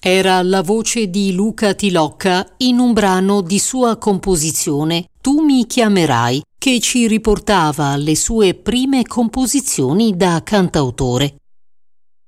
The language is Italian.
Era la voce di Luca Tilocca in un brano di sua composizione, Tu mi chiamerai, che ci riportava alle sue prime composizioni da cantautore.